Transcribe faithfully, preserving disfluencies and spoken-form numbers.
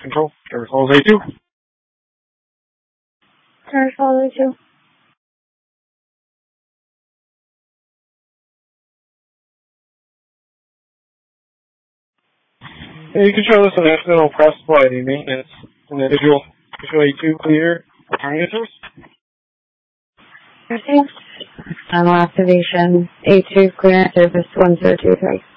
Control, Traverse Falls A two. Traverse Falls A two. Yeah, you can show us an accidental press by any maintenance. Individual, visual A two clear. Returning source. Thanks. Final activation. A two clearance service one zero two three.